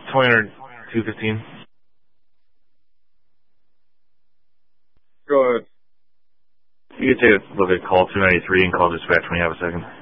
20 215. Go ahead. You can take a look at call 293 and call dispatch when you have a second.